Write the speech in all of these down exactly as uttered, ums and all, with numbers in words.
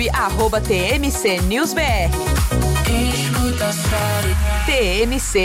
YouTube, arroba T M C News B R. T M C.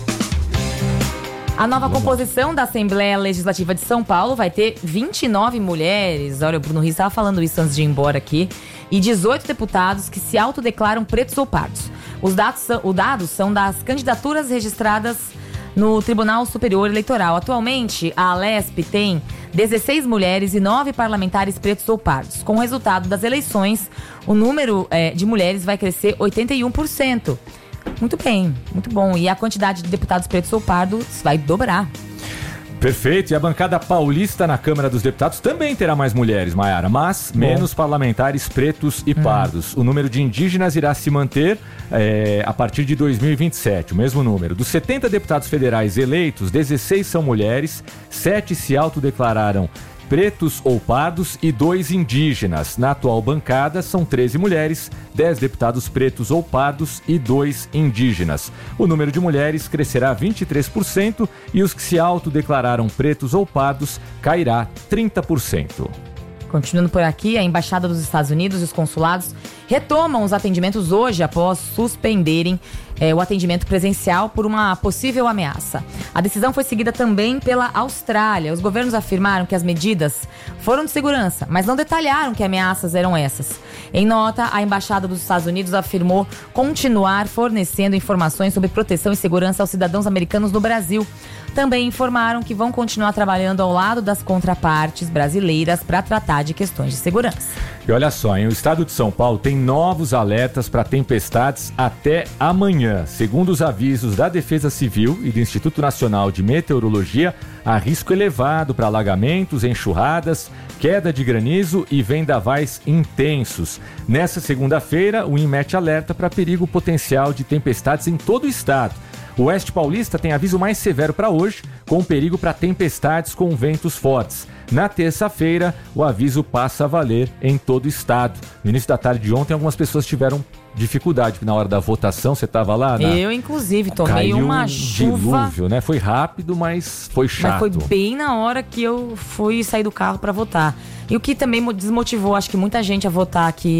A nova composição da Assembleia Legislativa de São Paulo vai ter vinte e nove mulheres. Olha, o Bruno Rios estava falando isso antes de ir embora aqui. E dezoito deputados que se autodeclaram pretos ou pardos. Os dados são, os dados são das candidaturas registradas no Tribunal Superior Eleitoral. Atualmente, a Alesp tem dezesseis mulheres e nove parlamentares pretos ou pardos. Com o resultado das eleições, o número é, de mulheres vai crescer oitenta e um por cento. Muito bem, muito bom. E a quantidade de deputados pretos ou pardos vai dobrar. Perfeito. E a bancada paulista na Câmara dos Deputados também terá mais mulheres, Maiara, mas bom, menos parlamentares pretos e hum. pardos. O número de indígenas irá se manter é, a partir de dois mil e vinte e sete, o mesmo número. Dos setenta deputados federais eleitos, dezesseis são mulheres, sete se autodeclararam pretos ou pardos e dois indígenas. Na atual bancada são treze mulheres, dez deputados pretos ou pardos e dois indígenas. O número de mulheres crescerá vinte e três por cento e os que se autodeclararam pretos ou pardos cairá trinta por cento. Continuando por aqui, a Embaixada dos Estados Unidos e os consulados retomam os atendimentos hoje após suspenderem é, o atendimento presencial por uma possível ameaça. A decisão foi seguida também pela Austrália. Os governos afirmaram que as medidas foram de segurança, mas não detalharam que ameaças eram essas. Em nota, a Embaixada dos Estados Unidos afirmou continuar fornecendo informações sobre proteção e segurança aos cidadãos americanos no Brasil. Também informaram que vão continuar trabalhando ao lado das contrapartes brasileiras para tratar de questões de segurança. E olha só, hein? O estado de São Paulo tem novos alertas para tempestades até amanhã. Segundo os avisos da Defesa Civil e do Instituto Nacional de Meteorologia, há risco elevado para alagamentos, enxurradas, queda de granizo e vendavais intensos. Nessa segunda-feira, o INMET alerta para perigo potencial de tempestades em todo o estado. O Oeste Paulista tem aviso mais severo para hoje, com perigo para tempestades com ventos fortes. Na terça-feira, o aviso passa a valer em todo o estado. No início da tarde de ontem, algumas pessoas tiveram dificuldade, porque na hora da votação, você estava lá? Na... Eu, inclusive, tomei Caiu uma um chuva... dilúvio, né? Foi rápido, mas foi chato. Mas foi bem na hora que eu fui sair do carro para votar. E o que também desmotivou, acho que muita gente a votar aqui